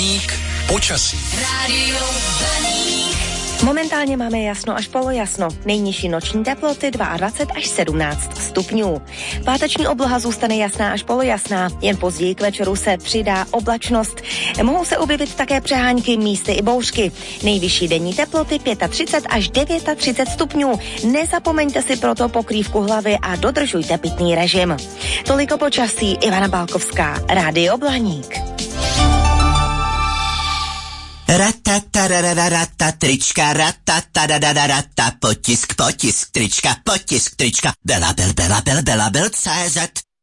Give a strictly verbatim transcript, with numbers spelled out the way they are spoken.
Blaník počasí. Rádio Blaník. Momentálně máme jasno až polojasno. Nejnižší noční teploty dvacet dva až sedmnáct stupňů. Páteční obloha zůstane jasná až polojasná, jen později k večeru se přidá oblačnost. Mohou se objevit také přehánky, místy i bouřky. Nejvyšší denní teploty třicet pět až třicet devět stupňů. Nezapomeňte si proto pokrývku hlavy a dodržujte pitný režim. Toliko počasí, Ivana Balkovská, Rádio Blaník. Ratatarararata, trička, ratatarararata, potisk, potisk, trička, potisk, trička, Bela, bel, bela, bel, bela, bel, C Z.